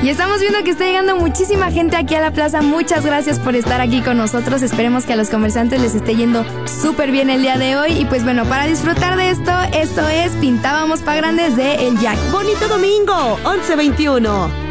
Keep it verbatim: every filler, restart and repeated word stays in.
Y estamos viendo que está llegando muchísima gente aquí a la plaza. Muchas gracias por estar aquí con nosotros. Esperemos que a los comerciantes les esté yendo súper bien el día de hoy. Y pues bueno, para disfrutar de esto, esto es Pintábamos pa' Grandes de El Jack. ¡Bonito domingo! once veintiuno.